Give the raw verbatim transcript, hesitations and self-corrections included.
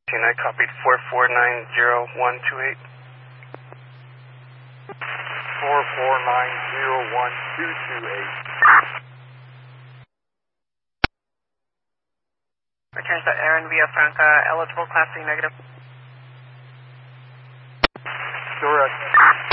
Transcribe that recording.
I copied four four nine zero one two eight. four four nine zero one two two eight. Returns to Aaron Villafranca, eligible Class C negative. Correct.